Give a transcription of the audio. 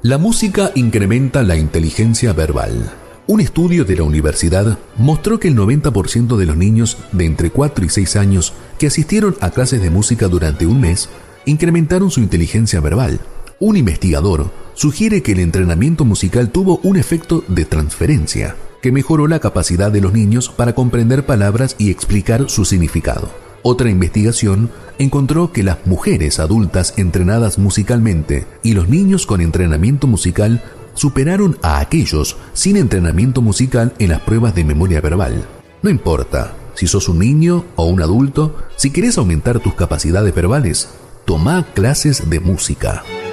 La música incrementa la inteligencia verbal. Un estudio de la universidad mostró que el 90% de los niños de entre 4 y 6 años que asistieron a clases de música durante un mes incrementaron su inteligencia verbal. Un investigador sugiere que el entrenamiento musical tuvo un efecto de transferencia, que mejoró la capacidad de los niños para comprender palabras y explicar su significado. Otra investigación encontró que las mujeres adultas entrenadas musicalmente y los niños con entrenamiento musical superaron a aquellos sin entrenamiento musical en las pruebas de memoria verbal. No importa si sos un niño o un adulto, si querés aumentar tus capacidades verbales, tomá clases de música.